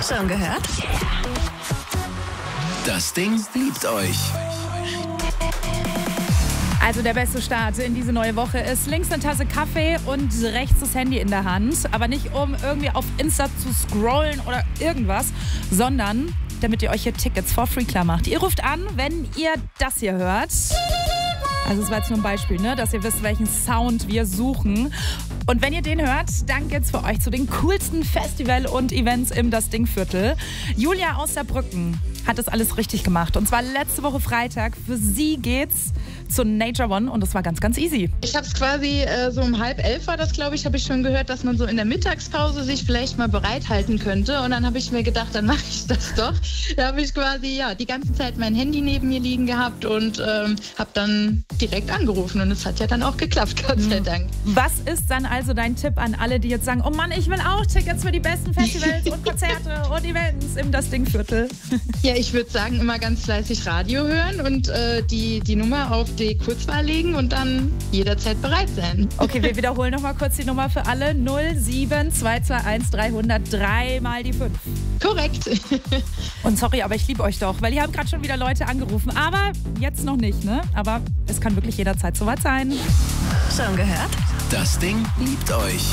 Schon gehört? Das Ding liebt euch. Also der beste Start in diese neue Woche ist links eine Tasse Kaffee und rechts das Handy in der Hand. Aber nicht um irgendwie auf Insta zu scrollen oder irgendwas, sondern damit ihr euch hier Tickets for free klar macht. Ihr ruft an, wenn ihr das hier hört. Also es war jetzt nur ein Beispiel, ne? Dass ihr wisst, welchen Sound wir suchen. Und wenn ihr den hört, dann geht's für euch zu den coolsten Festival und Events im Das Ding-Viertel. Julia aus Saarbrücken hat das alles richtig gemacht. Und zwar letzte Woche Freitag. Für sie geht's zu Nature One und das war ganz, ganz easy. Ich habe es quasi so um 10:30 war das, glaube ich, habe ich schon gehört, dass man so in der Mittagspause sich vielleicht mal bereithalten könnte. Und dann habe ich mir gedacht, dann mache ich das doch. Da habe ich quasi die ganze Zeit mein Handy neben mir liegen gehabt und habe dann direkt angerufen. Und es hat ja dann auch geklappt, Gott sei Dank. Was ist dann also dein Tipp an alle, die jetzt sagen, oh Mann, ich will auch Tickets für die besten Festivals und Konzerte und Events im Das Ding-Viertel? Ja, ich würde sagen, immer ganz fleißig Radio hören und die Nummer auf die Kurzwahl legen und dann jederzeit bereit sein. Okay, wir wiederholen nochmal kurz die Nummer für alle. 07221 300 3 mal die 5. Korrekt. Und sorry, aber ich liebe euch doch, weil hier haben gerade schon wieder Leute angerufen. Aber jetzt noch nicht, ne? Aber es kann wirklich jederzeit soweit sein. Schon gehört? Das Ding liebt euch.